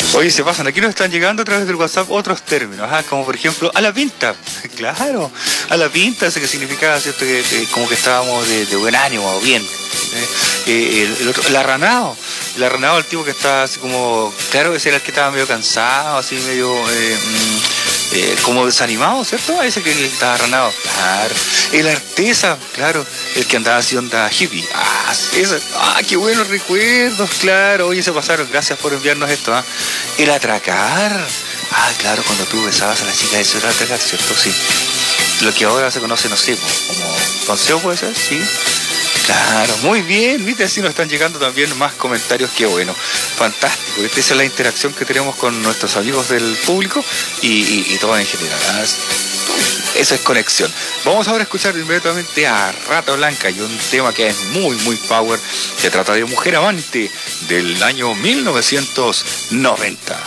Oye, se pasan, aquí nos están llegando a través del WhatsApp otros términos, como por ejemplo, a la pinta. Claro, a la pinta, ese que significaba, ¿cierto? Que como que estábamos de buen ánimo o bien. El arranado. El arranado, el tipo que estaba así como, claro, ese era el que estaba medio cansado, así medio como desanimado, ¿cierto? Ese que estaba arranado. Claro. El artesa, claro, el que andaba así onda hippie. Qué buenos recuerdos, claro. Oye, se pasaron, gracias por enviarnos esto. El atracar. Claro, cuando tú besabas a la chica, eso era atracar, ¿cierto? Sí. Lo que ahora se conoce, no sé, como consejo puede ser, sí. Claro, muy bien, viste, así nos están llegando también más comentarios, qué bueno, fantástico, esa es la interacción que tenemos con nuestros amigos del público y todo en general, eso es conexión. Vamos ahora a escuchar inmediatamente a Rata Blanca y un tema que es muy, muy power, que trata de mujer amante del año 1990.